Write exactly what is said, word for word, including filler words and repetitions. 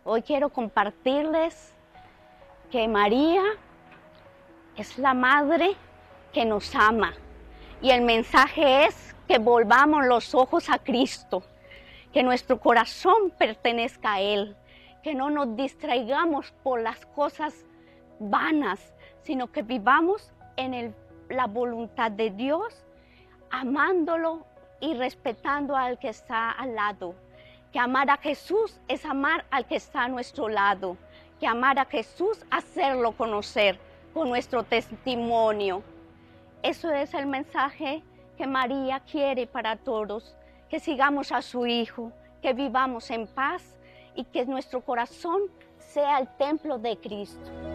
Hoy quiero compartirles que María es la madre que nos ama. Y el mensaje es que volvamos los ojos a Cristo, que nuestro corazón pertenezca a Él, que no nos distraigamos por las cosas vanas, sino que vivamos en el, la voluntad de Dios, amándolo y respetando al que está al lado. Que amar a Jesús es amar al que está a nuestro lado. Que amar a Jesús, hacerlo conocer con nuestro testimonio. Eso es el mensaje que María quiere para todos. Que sigamos a su Hijo, que vivamos en paz y que nuestro corazón sea el templo de Cristo.